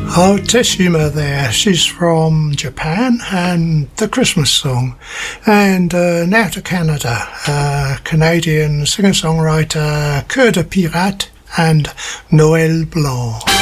Oh, Teshima there. She's from Japan and the Christmas song. And now to Canada. Canadian singer-songwriter Cœur de Pirate and Noël Blanc.